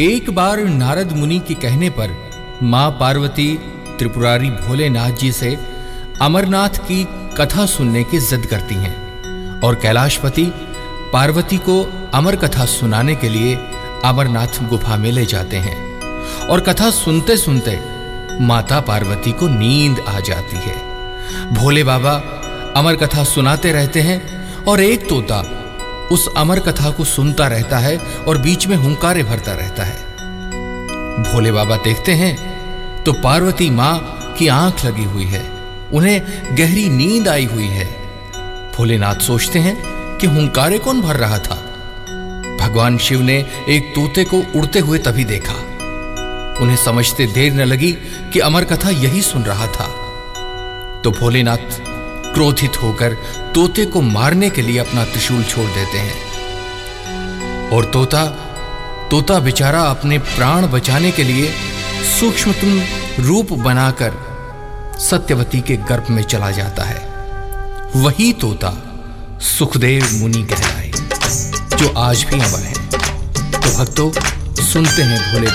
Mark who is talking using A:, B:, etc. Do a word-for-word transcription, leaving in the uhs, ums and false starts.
A: एक बार नारद मुनि के कहने पर मां पार्वती त्रिपुरारी भोलेनाथ जी से अमरनाथ की कथा सुनने की जिद करती हैं और कैलाशपति पार्वती को अमर कथा सुनाने के लिए अमरनाथ गुफा में ले जाते हैं और कथा सुनते सुनते माता पार्वती को नींद आ जाती है। भोले बाबा अमर कथा सुनाते रहते हैं और एक तोता उस अमर कथा को सुनता रहता है और बीच में हुंकारे भरता रहता है। भोले बाबा देखते हैं तो पार्वती मां की आंख लगी हुई है, उन्हें गहरी नींद आई हुई है। भोलेनाथ सोचते हैं कि हुंकारे कौन भर रहा था। भगवान शिव ने एक तोते को उड़ते हुए तभी देखा। उन्हें समझते देर न लगी कि अमर कथा यही सुन रहा था। तो भोलेनाथ क्रोधित होकर तोते को मारने के लिए अपना त्रिशूल छोड़ देते हैं और तोता तोता बेचारा अपने प्राण बचाने के लिए सूक्ष्मतम रूप बनाकर सत्यवती के गर्भ में चला जाता है। वही तोता सुखदेव मुनि कहलाए, जो आज भी अमर है। तो भक्तों, सुनते हैं भोले